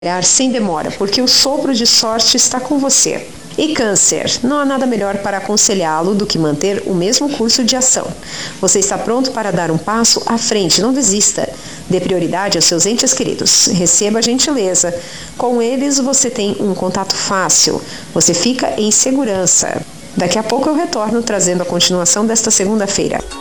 sem demora, porque o sopro de sorte está com você. E Câncer, não há nada melhor para aconselhá-lo do que manter o mesmo curso de ação. Você está pronto para dar um passo à frente, não desista. Dê prioridade aos seus entes queridos. Receba a gentileza. Com eles você tem um contato fácil. Você fica em segurança. Daqui a pouco eu retorno trazendo a continuação desta segunda-feira.